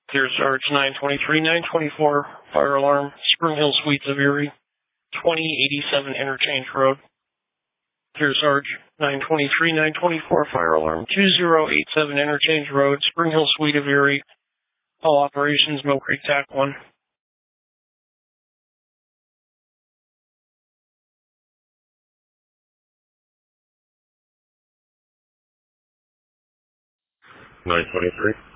Clear Sarge 923, 924, fire alarm, Spring Hill Suites of Erie, 2087 Interchange Road. Clear Sarge 923, 924, fire alarm, 2087 Interchange Road, Spring Hill Suite of Erie. All operations, Mill Creek TAC 1. Nine 23.